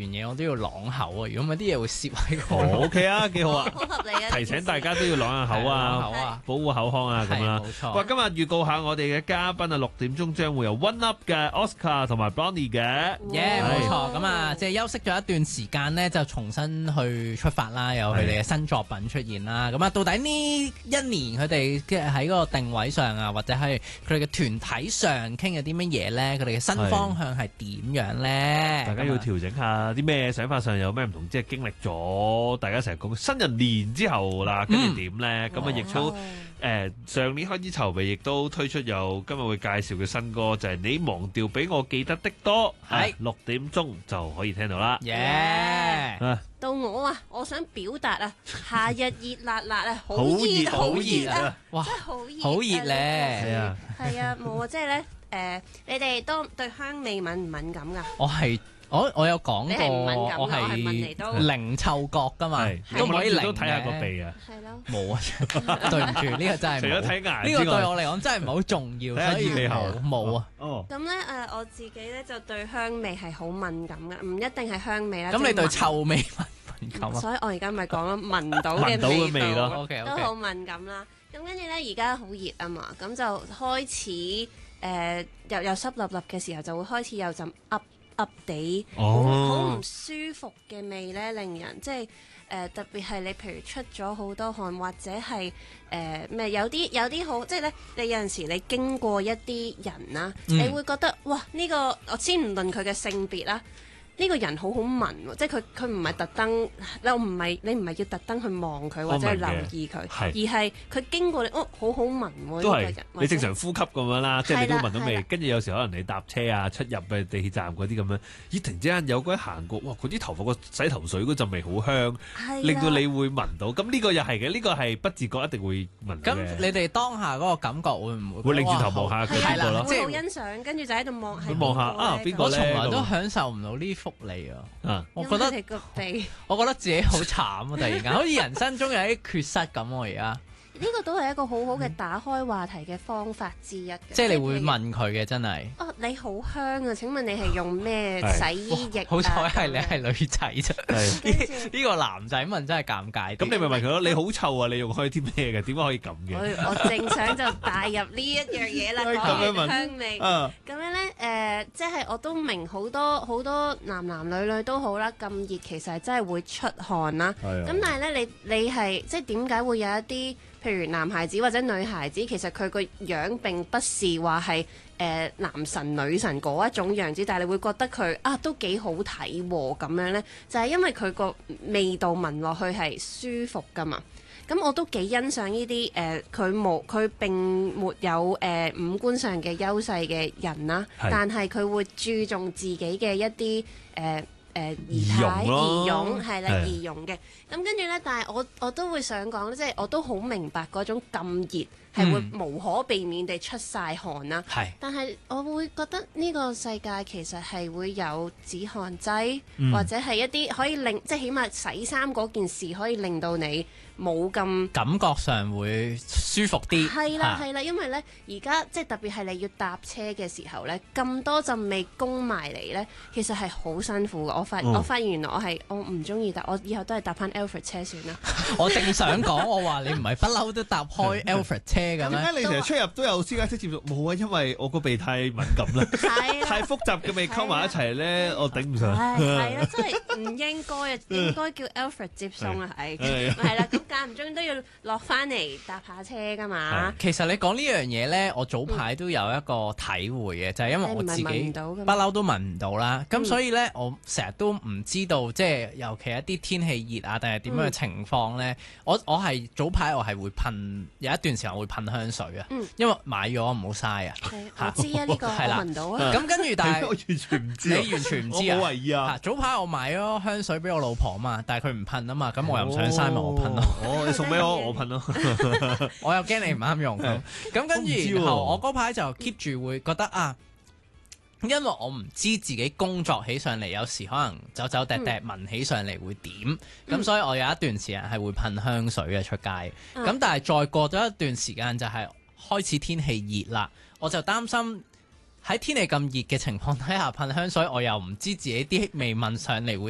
嘢我都要啷口啊，如果唔係啲嘢會攝喺個。 OK 啊，幾好啊！ 好合理啊！ 提醒大家都要啷下口啷啊口，啊， 保護口腔啊，咁啦。 冇錯。 哇！今日預告下我哋嘅嘉賓啊，6點鐘將會有 One Up 嘅 Oscar 同埋 Bonnie 嘅。 耶，冇錯，咁啊，即係休息咗一段時間咧，就重新去出發啦，有佢哋嘅新作品出現啦。咁啊，到底呢一年佢哋嘅喺嗰個定位上啊，或者係佢哋嘅團體上傾嘅啲乜嘢咧？佢哋嘅新方向係點樣咧？ 大家要調整下啲咩想法上有咩唔同，即係經歷咗大家成日講新人年之後啦，跟住點咧？咁啊，亦都上年開始籌備，亦都推出有今日會介紹嘅新歌，就係你忘掉比我記得的多，係6點鐘就可以聽到啦。 耶！ 到我啊，我想表達啊，夏日熱辣辣啊，好好熱熱好熱啊啊， 哇真係好熱， 好熱咧係啊， 係啊，冇啊，即係咧，你哋當對香味敏唔敏感噶？ 我有講你係唔敏過， 感㗎我我係問你係都零嗅覺噶嘛，都唔可以零都睇下個嘅。 鼻啊， 係咯， 冇啊，對唔住，呢個真係除咗冇。 睇牙呢個之外， 對我嚟講真係唔係好重要， 睇下所以熱氣喉冇啊。 哦， 咁咧我自己咧就對香味係好敏感嘅，唔一定係香味啦。 咁你對即係聞臭味敏感啊？ 所以我而家咪講咯，聞到聞到嘅嘅味咯道 OK 都 OK。 好敏感啦。咁跟住咧，而家好熱啊嘛，咁就開始又濕立立嘅時候，就會開始有陣噏地，好唔舒服嘅味咧，令人即係特別係你譬如出咗好多汗，或者係咩有啲好，即係咧你有陣時你經過一啲人啦，你會覺得哇呢個我先唔論佢嘅性別啦。呢個人好好聞喎，即係佢唔係特登，你唔係要特登去望佢或者係留意佢，而係佢經過你，好好聞喎。 都係呢個人你正常呼吸咁樣啦，即係你都聞到味。 係啦跟住有時可能你搭車啊、出入嘅地鐵站嗰啲咁樣，咦突然之間有個人行過，哇！佢啲頭髮個洗頭水嗰陣味好香， 係啦令到你會聞到。咁呢個又係嘅，呢個係不自覺一定會聞到咁你嘅。 哋當下嗰個感覺會唔會擰住頭望下佢係啦， 邊個咯即係會好欣賞，跟住就喺度望， 會望下啊邊個我咧從來都享受唔到呢福利啊！ 啊， 我覺得你個鼻我覺得自己好慘啊！突然間，好似人生中有啲缺失咁喎。而家呢個都係一個好好嘅打開話題嘅方法之一嘅。 即係你會問佢嘅，真係。 哦，你好香啊！請問你係用咩洗衣液啊？ 好彩係你係女仔啫。 係呢個男仔問真係尷尬啲。 咁你咪問佢咯，你好臭啊！你用開啲咩嘅？點解可以咁嘅？ 我正想就帶入呢一樣嘢啦， 咁樣講問香味。 啊， 咁樣咧，即係我都明好多男女都好啦，咁熱其實係真係會出汗啦。 係啊咁但係咧，你係即係點解會有一啲譬如男孩子或者女孩子，其實佢個樣並不是話係男神女神嗰一種樣子，但係你會覺得佢啊都幾好睇喎咁樣咧，就係因為佢個味道聞落去係舒服噶嘛。咁我都幾欣賞呢啲佢並沒有五官上嘅優勢嘅人啦， 係但係佢會注重自己嘅一啲儀儀容咯儀容係啦， 係儀容嘅。咁跟住咧，但係我都會想講，即係我都好明白嗰種咁熱係會無可避免地出晒汗啦。 係但係我會覺得呢個世界其實係會有止汗劑，或者係一啲可以令即係起碼洗衫嗰件事可以令到你冇咁感覺上會舒服啲。 係啦嚇係啦，因為咧而家即係特別係你要搭車嘅時候咧，咁多陣味攻埋嚟咧，其實係好辛苦嘅。我發現原來我唔中意搭，我以後都係搭翻 Alfred 車算啦。 我正想講，我話你唔係不嬲都搭開 Alfred 車嘅點咩？ 解你成日出入都有私家車接觸？冇啊，因為我個鼻太敏感啦， 係啦太複雜嘅味溝埋一齊咧，我頂唔順。 係啦，真係唔應該啊，應該叫 Alfred 接送啊，係係啦，咁間唔中都要落翻嚟搭下車噶嘛。 其實你講呢樣嘢呢，我早排都有一個體會嘅，就係因為我自己你唔係聞唔到㗎咩不嬲都聞唔到啦。咁所以呢，我成日都唔知道，即係尤其一啲天氣熱啊，定係點樣嘅情況呢？我係早排我係會噴，有一段時間會噴香水啊，因為買咗唔好嘥啊。 係我知啊，呢個我係啦聞到啊。 咁跟住但係我完全唔知啊， 你完全唔知我啊冇為意啊。 早排我買咗香水俾我老婆嘛，但係佢唔噴啊嘛，咁我又唔想嘥咪我噴咯。 哦，你送俾我，我噴咯。 我又驚你唔啱用咁，咁跟我唔知喎住然後我嗰排就 keep 住會覺得啊，因為我唔知自己工作起上嚟，有時可能走走趯趯聞起上嚟會點，咁所以我有一段時間係會噴香水嘅出街，咁但係再過咗一段時間就係開始天氣熱啦，我就擔心喺天氣咁熱嘅情況底下噴香水，我又唔知自己啲味聞上嚟會